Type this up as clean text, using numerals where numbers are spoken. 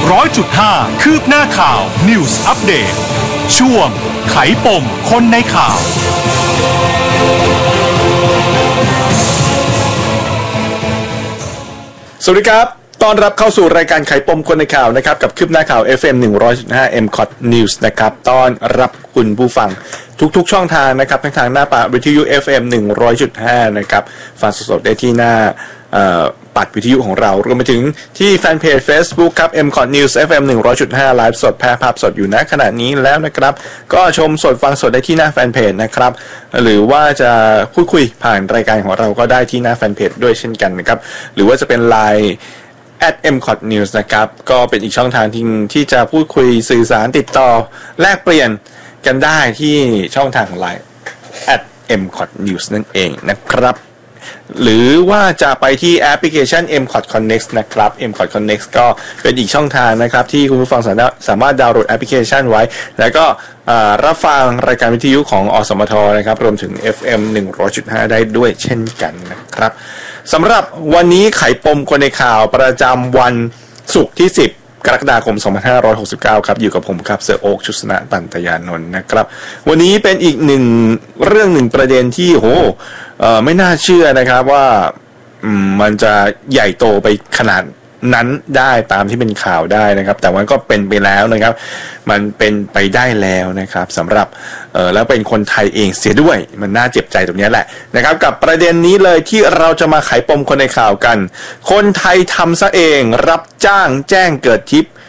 100.5 คืบหน้าข่าว News Update ช่วงไขปมคนในข่าวสวัสดีครับต้อนรับเข้าสู่รายการไขปมคนในข่าวนะครับกับคืบหน้าข่าว FM 100.5 MCOT News นะครับต้อนรับคุณผู้ฟังทุกๆช่องทางนะครับทั้งทางหน้าปะวิทยุ FM 100.5 นะครับฟังสดๆได้ที่หน้าปัดวิทยุของเรารวมไปถึงที่แฟนเพจ Facebook ครับ MCOT News FM 100.5 ไลฟ์สดแพร่ภาพสดอยู่ณขณะนี้แล้วนะครับก็ชมสดฟังสดได้ที่หน้าแฟนเพจนะครับหรือว่าจะพูดคุยผ่านรายการของเราก็ได้ที่หน้าแฟนเพจด้วยเช่นกันนะครับหรือว่าจะเป็นไลน์@MCOT News นะครับก็เป็นอีกช่องทางที่จะพูดคุยสื่อสารติดต่อแลกเปลี่ยนกันได้ที่ช่องทางของ Line @MCOT News นั่นเองนะครับหรือว่าจะไปที่แอปพลิเคชัน MCOT Connect นะครับ MCOT Connect ก็เป็นอีกช่องทางนะครับที่คุณผู้ฟังสามารถดาวน์โหลดแอปพลิเคชันไว้แล้วก็รับฟังรายการวิทยุของอสมทนะครับรวมถึง FM 100.5 ได้ด้วยเช่นกันนะครับสำหรับวันนี้ไขปมคนในข่าวประจำวันศุกร์ที่10กรกฎาคม 2569 ครับอยู่กับผมครับเซอร์โอ๊คชุสนะตันตยานนท์นะครับวันนี้เป็นอีกหนึ่งเรื่องหนึ่งประเด็นที่ไม่น่าเชื่อนะครับว่ามันจะใหญ่โตไปขนาดนั้นได้ตามที่เป็นข่าวได้นะครับแต่ว่าก็เป็นไปแล้วนะครับมันเป็นไปได้แล้วนะครับสำหรับแล้วเป็นคนไทยเองเสียด้วยมันน่าเจ็บใจตรงนี้แหละนะครับกับประเด็นนี้เลยที่เราจะมาไขปมคนในข่าวกันคนไทยทำซะเองรับจ้างแจ้งเกิดทิพย์